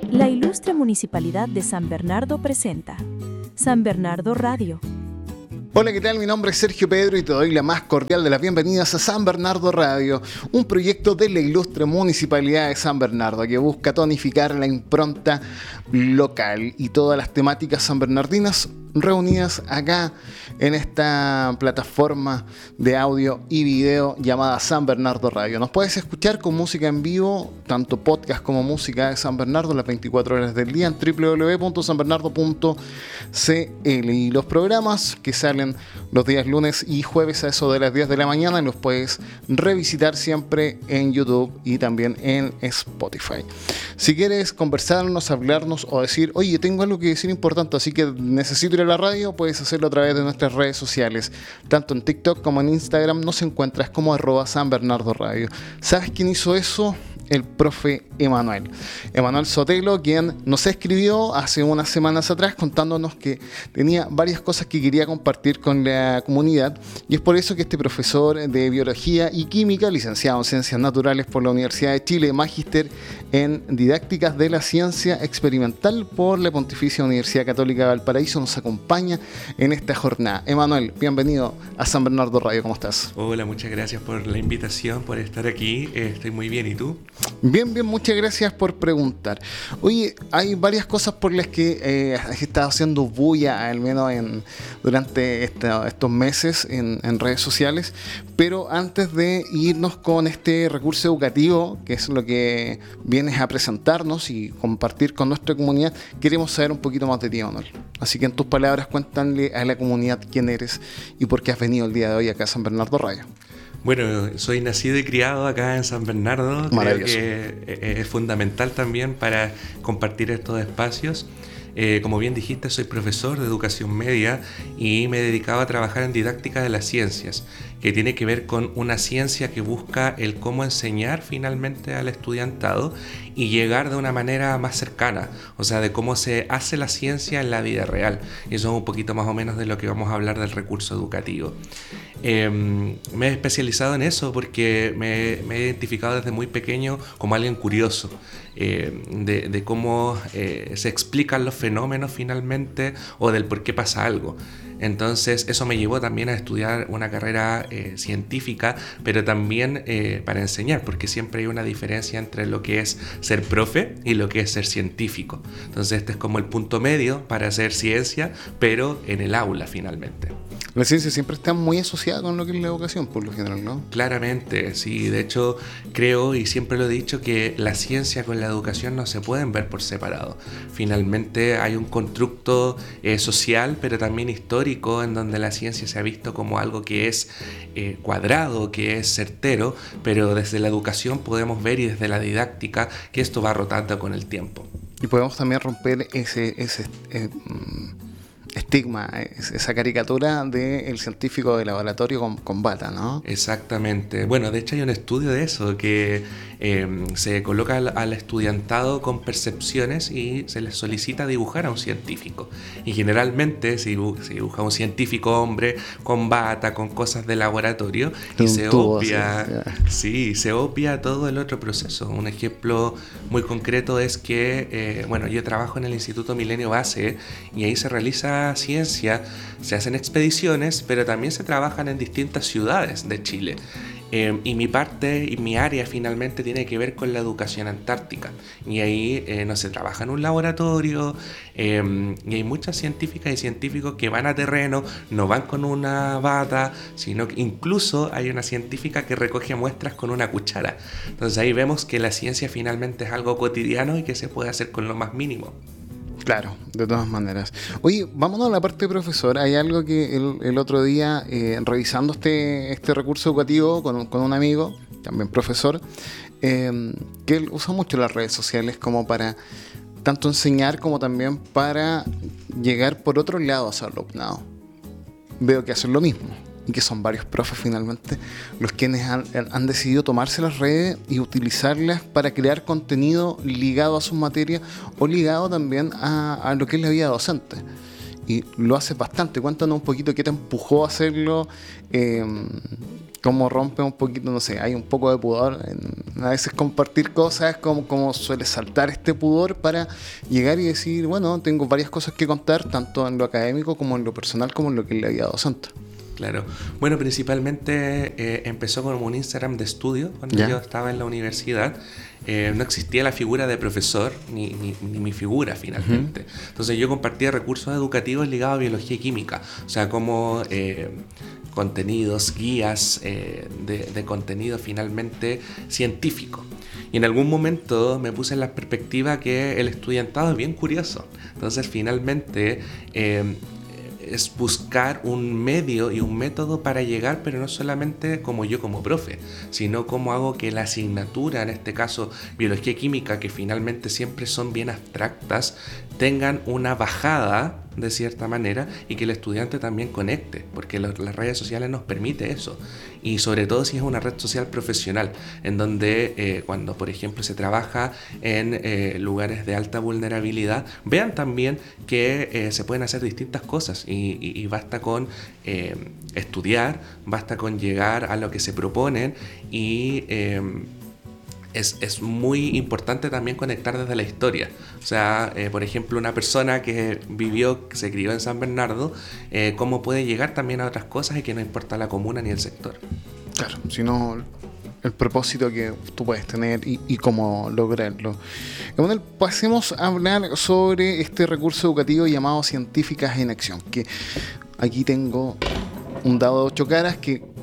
La Ilustre Municipalidad de San Bernardo presenta San Bernardo Radio. Hola, ¿qué tal? Mi nombre es Sergio Pedro y te doy la más cordial de las bienvenidas a San Bernardo Radio, un proyecto de la Ilustre Municipalidad de San Bernardo que busca tonificar la impronta local y todas las temáticas sanbernardinas reunidas acá en esta plataforma de audio y video llamada San Bernardo Radio. Nos puedes escuchar con música en vivo, tanto podcast como música de San Bernardo, las 24 horas del día en www.sanbernardo.cl, y los programas que salen los días lunes y jueves a eso de las 10 de la mañana los puedes revisitar siempre en YouTube y también en Spotify. Si quieres conversarnos, hablarnos o decir, oye, tengo algo que decir importante, así que necesito ir a la radio, puedes hacerlo a través de nuestras redes sociales. Tanto en TikTok como en Instagram nos encuentras como @SanBernardoRadio. ¿Sabes quién hizo eso? El profe Emanuel Sotelo, quien nos escribió hace unas semanas atrás contándonos que tenía varias cosas que quería compartir con la comunidad, y es por eso que este profesor de Biología y Química, licenciado en Ciencias Naturales por la Universidad de Chile, magíster en Didácticas de la Ciencia Experimental por la Pontificia Universidad Católica de Valparaíso, nos acompaña en esta jornada. Emanuel, bienvenido a San Bernardo Radio, ¿cómo estás? Hola, muchas gracias por la invitación, por estar aquí, estoy muy bien, ¿y tú? Bien, muchas gracias por preguntar. Oye, hay varias cosas por las que has estado haciendo bulla, al menos durante estos meses en redes sociales, pero antes de irnos con este recurso educativo, que es lo que vienes a presentarnos y compartir con nuestra comunidad, queremos saber un poquito más de ti, Manuel. Así que en tus palabras, cuéntale a la comunidad quién eres y por qué has venido el día de hoy acá a San Bernardo Radio. Bueno, soy nacido y criado acá en San Bernardo. Maravilloso. Creo que es fundamental también para compartir estos espacios. Como bien dijiste, soy profesor de educación media y me he dedicado a trabajar en didáctica de las ciencias, que tiene que ver con una ciencia que busca el cómo enseñar finalmente al estudiantado y llegar de una manera más cercana, o sea, de cómo se hace la ciencia en la vida real. Y eso es un poquito más o menos de lo que vamos a hablar del recurso educativo. Me he especializado en eso porque me he identificado desde muy pequeño como alguien curioso, de cómo se explican los fenómenos finalmente o del por qué pasa algo. Entonces eso me llevó también a estudiar una carrera científica, pero también para enseñar, porque siempre hay una diferencia entre lo que es ser profe y lo que es ser científico. Entonces este es como el punto medio para hacer ciencia, pero en el aula finalmente. La ciencia siempre está muy asociada con lo que es la educación, por lo general, ¿no? Claramente, sí. De hecho, creo y siempre lo he dicho que la ciencia con la educación no se pueden ver por separado. Finalmente hay un constructo social, pero también histórico, en donde la ciencia se ha visto como algo que es cuadrado, que es certero, pero desde la educación podemos ver y desde la didáctica que esto va rotando con el tiempo. Y podemos también romper ese estigma, esa caricatura del científico de laboratorio con bata, ¿no? Exactamente. Bueno, de hecho hay un estudio de eso, que se coloca al estudiantado con percepciones y se les solicita dibujar a un científico. Y generalmente se dibuja a un científico hombre con bata, con cosas de laboratorio, y se obvia todo el otro proceso. Un ejemplo muy concreto es que, yo trabajo en el Instituto Milenio Base y ahí se realiza ciencia, se hacen expediciones, pero también se trabajan en distintas ciudades de Chile. Y mi parte y mi área finalmente tiene que ver con la educación antártica. Y ahí no se trabaja en un laboratorio, y hay muchas científicas y científicos que van a terreno, no van con una bata, sino que incluso hay una científica que recoge muestras con una cuchara. Entonces ahí vemos que la ciencia finalmente es algo cotidiano y que se puede hacer con lo más mínimo. Claro, de todas maneras. Oye, vámonos a la parte de profesor. Hay algo que el otro día, revisando este recurso educativo con un amigo, también profesor, que él usa mucho las redes sociales como para tanto enseñar como también para llegar por otro lado a su alumnado. Veo que hacen lo mismo. Y que son varios profes finalmente los quienes han decidido tomarse las redes y utilizarlas para crear contenido ligado a sus materias o ligado también a lo que es la vida docente. Y lo haces bastante. Cuéntanos un poquito qué te empujó a hacerlo, cómo rompe un poquito, no sé, hay un poco de pudor en a veces compartir cosas, cómo suele saltar este pudor para llegar y decir, bueno, tengo varias cosas que contar, tanto en lo académico como en lo personal, como en lo que es la vida docente. Claro. Bueno, principalmente empezó como un Instagram de estudio cuando yo estaba en la universidad. No existía la figura de profesor ni mi figura finalmente. Entonces yo compartía recursos educativos ligados a biología y química. O sea, como contenidos, guías de contenido finalmente científico. Y en algún momento me puse en la perspectiva que el estudiantado es bien curioso. Entonces finalmente es buscar un medio y un método para llegar, pero no solamente como yo como profe, sino cómo hago que la asignatura, en este caso biología y química, que finalmente siempre son bien abstractas, tengan una bajada de cierta manera y que el estudiante también conecte, porque las redes sociales nos permite eso, y sobre todo si es una red social profesional, en donde cuando por ejemplo se trabaja en lugares de alta vulnerabilidad, vean también que se pueden hacer distintas cosas y basta con estudiar, basta con llegar a lo que se proponen y es muy importante también conectar desde la historia. O sea, por ejemplo, una persona que se crió en San Bernardo, cómo puede llegar también a otras cosas y que no importa la comuna ni el sector. Claro, sino el propósito que tú puedes tener y cómo lograrlo. Bueno, pasemos a hablar sobre este recurso educativo llamado Científicas en Acción, que aquí tengo un dado de 8 caras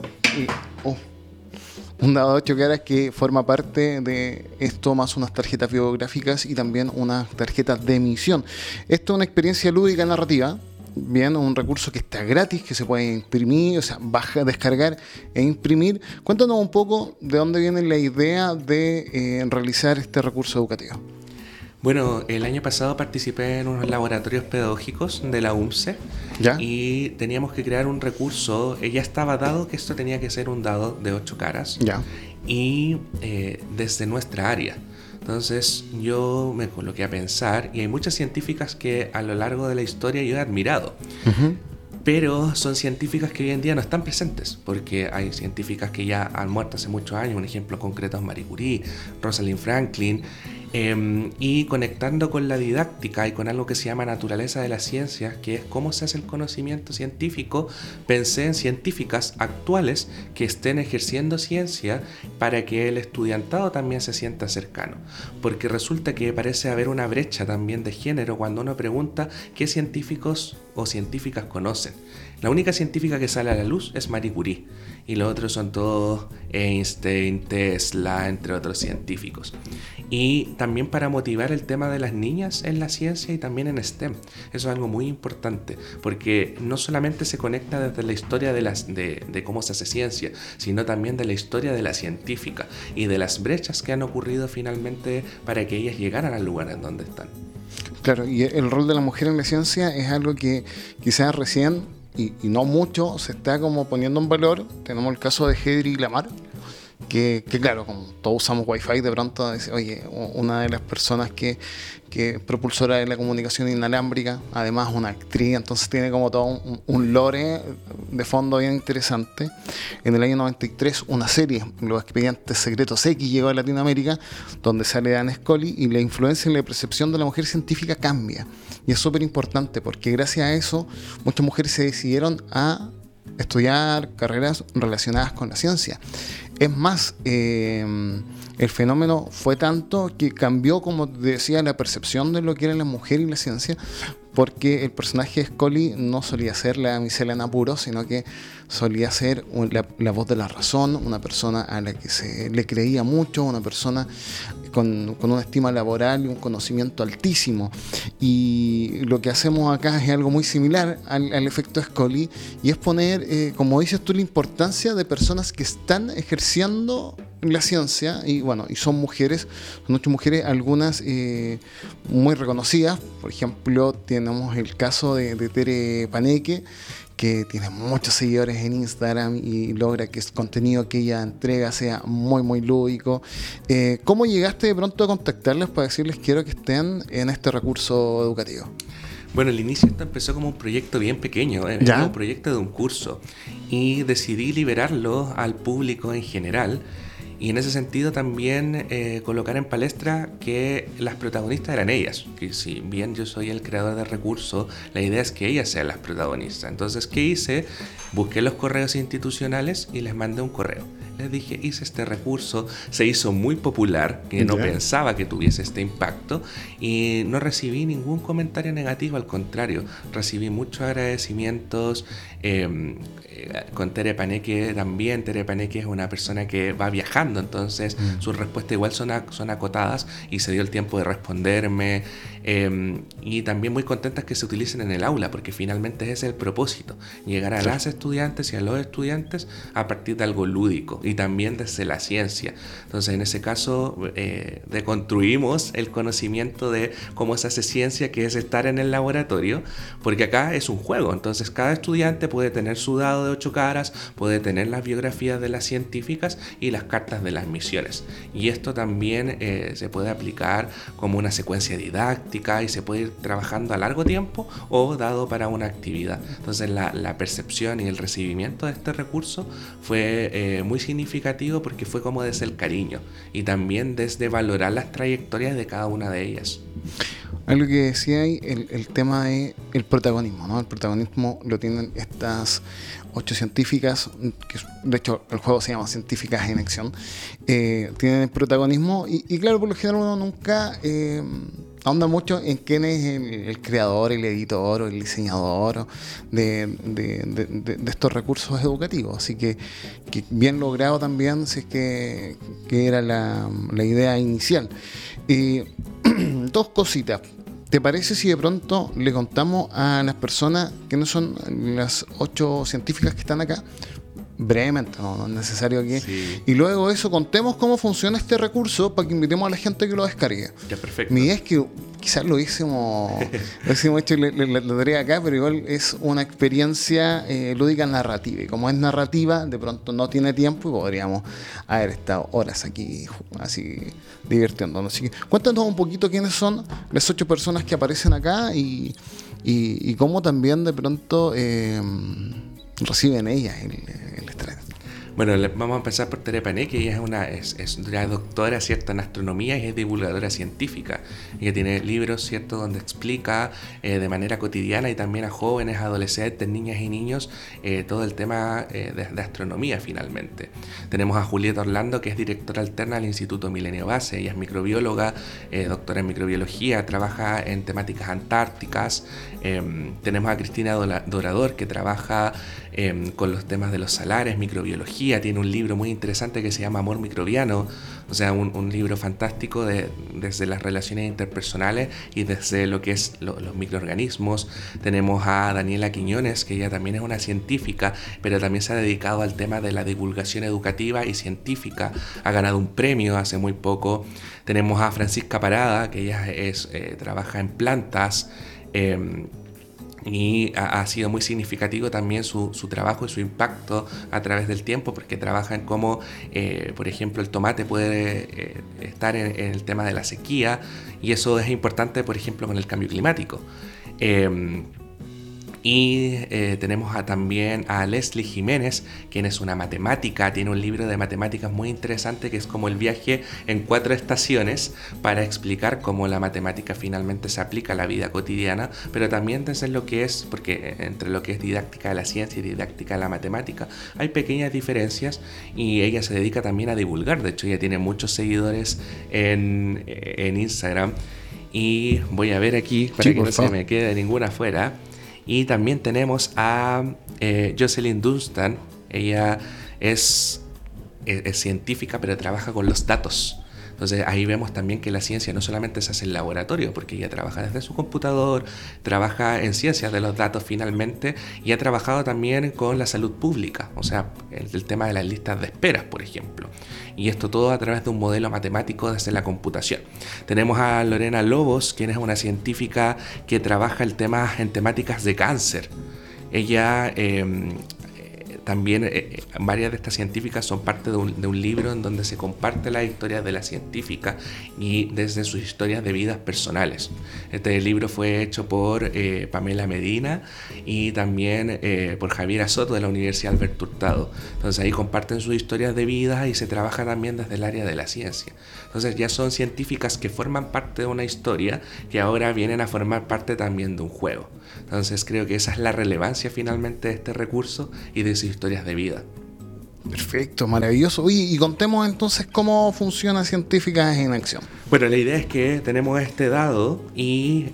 que forma parte de esto, más unas tarjetas biográficas y también unas tarjetas de emisión. Esto es una experiencia lúdica narrativa, bien, un recurso que está gratis, que se puede imprimir, o sea, descargar e imprimir. Cuéntanos un poco de dónde viene la idea de realizar este recurso educativo. Bueno, el año pasado participé en unos laboratorios pedagógicos de la UMCE. ¿Ya? Y teníamos que crear un recurso. Ya estaba dado que esto tenía que ser un dado de 8 caras. ¿Ya? Y desde nuestra área. Entonces yo me coloqué a pensar, y hay muchas científicas que a lo largo de la historia yo he admirado. Pero son científicas que hoy en día no están presentes, porque hay científicas que ya han muerto hace muchos años. Un ejemplo concreto es Marie Curie, Rosalind Franklin. Y conectando con la didáctica y con algo que se llama naturaleza de las ciencias, que es cómo se hace el conocimiento científico, pensé en científicas actuales que estén ejerciendo ciencia para que el estudiantado también se sienta cercano, porque resulta que parece haber una brecha también de género cuando uno pregunta qué científicos o científicas conocen. La única científica que sale a la luz es Marie Curie, y los otros son todos Einstein, Tesla, entre otros científicos. Y también para motivar el tema de las niñas en la ciencia y también en STEM. Eso es algo muy importante, porque no solamente se conecta desde la historia de cómo se hace ciencia, sino también de la historia de la científica y de las brechas que han ocurrido finalmente para que ellas llegaran al lugar en donde están. Claro, y el rol de la mujer en la ciencia es algo que quizás recién, y no mucho, se está como poniendo en valor. Tenemos el caso de Hedry Lamar, que claro, como todos usamos Wi-Fi, de pronto, oye, una de las personas que propulsora de la comunicación inalámbrica, además una actriz, entonces tiene como todo un lore de fondo bien interesante. En el año 93, una serie, Los Expedientes Secretos X, llegó a Latinoamérica, donde sale Dan Scully, y la influencia en la percepción de la mujer científica cambia. Y es súper importante, porque gracias a eso muchas mujeres se decidieron a estudiar carreras relacionadas con la ciencia. Es más, el fenómeno fue tanto que cambió, como decía, la percepción de lo que era la mujer y la ciencia, porque el personaje de Scully no solía ser la damisela en apuros, sino que solía ser la voz de la razón, una persona a la que se le creía mucho, una persona con una estima laboral y un conocimiento altísimo. Y lo que hacemos acá es algo muy similar al efecto Scully, y es poner, como dices tú, la importancia de personas que están ejerciendo la ciencia, y bueno, y son mujeres, son 8 mujeres, algunas muy reconocidas. Por ejemplo, tenemos el caso de Tere Paneque, que tiene muchos seguidores en Instagram y logra que el contenido que ella entrega sea muy, muy lúdico. ¿Cómo llegaste de pronto a contactarlas para decirles quiero que estén en este recurso educativo? Bueno, al inicio esto empezó como un proyecto bien pequeño, era un proyecto de un curso, y decidí liberarlo al público en general. Y en ese sentido también colocar en palestra que las protagonistas eran ellas, que si bien yo soy el creador del recurso, la idea es que ellas sean las protagonistas. Entonces, ¿qué hice? Busqué los correos institucionales y les mandé un correo. Les dije, hice este recurso, se hizo muy popular, que no pensaba que tuviese este impacto, y no recibí ningún comentario negativo, al contrario, recibí muchos agradecimientos. Con Tere Paneque también. Tere Paneque es una persona que va viajando, entonces sus respuestas igual son acotadas, y se dio el tiempo de responderme, y también muy contentas que se utilicen en el aula, porque finalmente ese es el propósito, llegar a las estudiantes y a los estudiantes a partir de algo lúdico y también desde la ciencia. Entonces, en ese caso deconstruimos el conocimiento de cómo se hace ciencia, que es estar en el laboratorio, porque acá es un juego. Entonces, cada estudiante puede tener su dado de 8 caras, puede tener las biografías de las científicas y las cartas de las misiones, y esto también se puede aplicar como una secuencia didáctica, y se puede ir trabajando a largo tiempo o dado para una actividad. Entonces, la percepción y el recibimiento de este recurso fue muy significativo, porque fue como desde el cariño y también desde valorar las trayectorias de cada una de ellas. Algo que decía ahí, el tema de el protagonismo, ¿no? El protagonismo lo tienen estas 8 científicas, que de hecho el juego se llama Científicas en Acción, tienen el protagonismo, y claro, por lo general uno nunca ahonda mucho en quién es el creador, el editor o el diseñador de estos recursos educativos. Así que bien logrado también, si es que era la idea inicial. Dos cositas. ¿Te parece si de pronto le contamos a las personas que no son las 8 científicas que están acá? Brevemente, no es necesario que... Sí. Y luego de eso contemos cómo funciona este recurso para que invitemos a la gente que lo descargue. Ya, perfecto. Mi idea es que quizás lo hubiésemos hecho y lo traía acá, pero igual es una experiencia lúdica narrativa. Y como es narrativa, de pronto no tiene tiempo y podríamos haber estado horas aquí así divirtiéndonos. Así que cuéntanos un poquito quiénes son las 8 personas que aparecen acá y cómo también de pronto reciben ellas el estrés. Bueno, vamos a empezar por Tere Paneque. Ella es una doctora, ¿cierto?, en astronomía, y es divulgadora científica. Ella tiene libros, ¿cierto?, donde explica de manera cotidiana y también a jóvenes, adolescentes, niñas y niños todo el tema de astronomía finalmente. Tenemos a Julieta Orlando, que es directora alterna del Instituto Milenio Base. Ella es microbióloga, doctora en microbiología, trabaja en temáticas antárticas. Tenemos a Cristina Dorador, que trabaja con los temas de los salares, microbiología. Tiene un libro muy interesante que se llama Amor Microbiano, o sea, un libro fantástico desde las relaciones interpersonales y desde lo que es los microorganismos. Tenemos a Daniela Quiñones, que ella también es una científica, pero también se ha dedicado al tema de la divulgación educativa y científica. Ha ganado un premio hace muy poco. Tenemos a Francisca Parada, que ella trabaja en plantas, y ha sido muy significativo también su trabajo y su impacto a través del tiempo, porque trabaja en cómo, por ejemplo, el tomate puede estar en el tema de la sequía, y eso es importante, por ejemplo, con el cambio climático. Tenemos también a Leslie Jiménez, quien es una matemática, tiene un libro de matemáticas muy interesante que es como el viaje en 4 estaciones, para explicar cómo la matemática finalmente se aplica a la vida cotidiana, pero también desde lo que es, porque entre lo que es didáctica de la ciencia y didáctica de la matemática hay pequeñas diferencias, y ella se dedica también a divulgar. De hecho, ella tiene muchos seguidores en Instagram, y voy a ver aquí para que no se me quede ninguna fuera. Y también tenemos a Jocelyn Dunstan. Ella es científica, pero trabaja con los datos. Entonces ahí vemos también que la ciencia no solamente se hace en laboratorio, porque ella trabaja desde su computador, trabaja en ciencias de los datos finalmente, y ha trabajado también con la salud pública, o sea, el tema de las listas de esperas, por ejemplo. Y esto todo a través de un modelo matemático desde la computación. Tenemos a Lorena Lobos, quien es una científica que trabaja en temáticas de cáncer. Ella también varias de estas científicas son parte de un libro en donde se comparte la historia de la científica y desde sus historias de vidas personales. Este libro fue hecho por Pamela Medina y también por Javiera Soto de la Universidad Alberto Hurtado. Entonces ahí comparten sus historias de vida y se trabaja también desde el área de la ciencia. Entonces ya son científicas que forman parte de una historia que ahora vienen a formar parte también de un juego. Entonces creo que esa es la relevancia finalmente de este recurso y de sus historias de vida. Perfecto, maravilloso. Oye, y contemos entonces cómo funciona Científicas en Acción. Bueno, la idea es que tenemos este dado y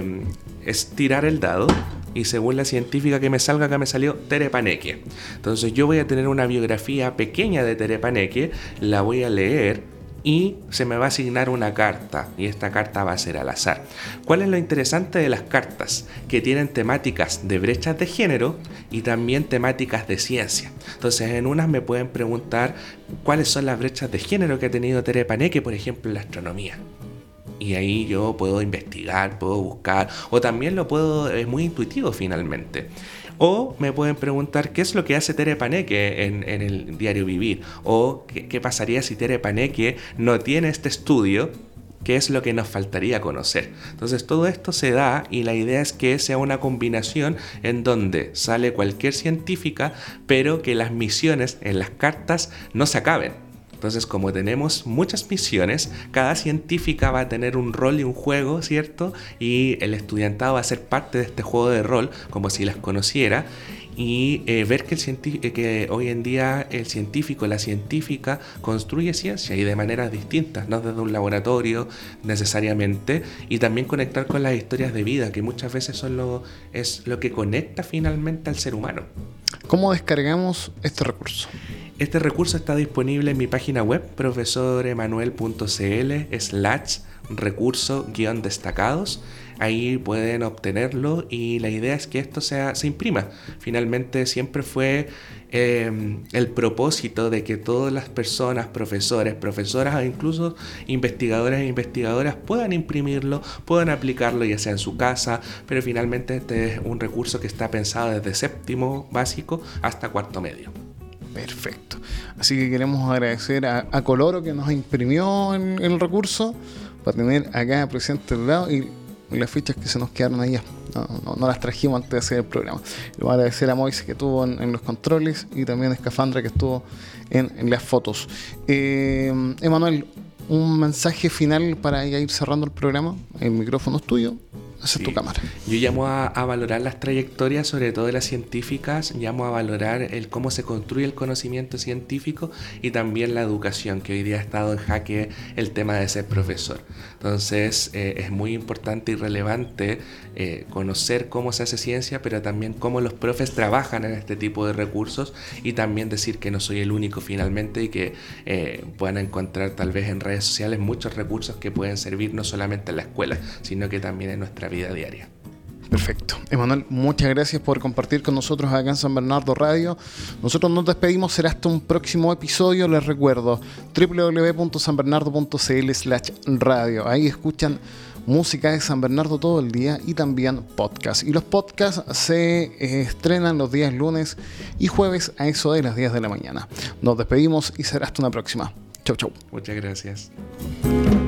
es tirar el dado y según la científica que me salga, acá me salió Tere Paneque. Entonces yo voy a tener una biografía pequeña de Tere Paneque, la voy a leer y se me va a asignar una carta y esta carta va a ser al azar. ¿Cuál es lo interesante de las cartas? Que tienen temáticas de brechas de género y también temáticas de ciencia. Entonces en unas me pueden preguntar cuáles son las brechas de género que ha tenido Tere Paneque, por ejemplo, en la astronomía. Y ahí yo puedo investigar, puedo buscar, o también lo puedo, es muy intuitivo finalmente. O me pueden preguntar qué es lo que hace Tere Paneque en el diario vivir, o qué pasaría si Tere Paneque no tiene este estudio, qué es lo que nos faltaría conocer. Entonces todo esto se da y la idea es que sea una combinación en donde sale cualquier científica, pero que las misiones en las cartas no se acaben. Entonces, como tenemos muchas misiones, cada científica va a tener un rol y un juego, ¿cierto? Y el estudiantado va a ser parte de este juego de rol, como si las conociera, y ver que hoy en día el científico, la científica, construye ciencia y de maneras distintas, no desde un laboratorio necesariamente, y también conectar con las historias de vida, que muchas veces es lo que conecta finalmente al ser humano. ¿Cómo descargamos este recurso? Este recurso está disponible en mi página web, profesoremanuel.cl/recurso-destacados. Ahí pueden obtenerlo y la idea es que esto se imprima. Finalmente siempre fue el propósito de que todas las personas, profesores, profesoras e incluso investigadores e investigadoras puedan imprimirlo, puedan aplicarlo ya sea en su casa, pero finalmente este es un recurso que está pensado desde séptimo básico hasta cuarto medio. Perfecto. Así que queremos agradecer a Coloro que nos imprimió el recurso para tener acá presente al lado y las fichas que se nos quedaron ahí. No las trajimos antes de hacer el programa. Le voy a agradecer a Moise que estuvo en los controles y también a Escafandra que estuvo en las fotos. Emanuel, un mensaje final para ya ir cerrando el programa. El micrófono es tuyo. Esa es tu cámara. Yo llamo a valorar las trayectorias, sobre todo de las científicas, llamo a valorar el cómo se construye el conocimiento científico y también la educación, que hoy día ha estado en jaque el tema de ser profesor. Entonces es muy importante y relevante conocer cómo se hace ciencia, pero también cómo los profes trabajan en este tipo de recursos y también decir que no soy el único finalmente y que puedan encontrar tal vez en redes sociales muchos recursos que pueden servir no solamente en la escuela, sino que también en nuestra vida diaria. Perfecto. Emanuel, muchas gracias por compartir con nosotros acá en San Bernardo Radio. Nosotros nos despedimos, será hasta un próximo episodio. Les recuerdo www.sanbernardo.cl/radio. Ahí escuchan música de San Bernardo todo el día y también podcast. Y los podcasts se estrenan los días lunes y jueves a eso de las 10 de la mañana. Nos despedimos y será hasta una próxima. Chau, chau. Muchas gracias.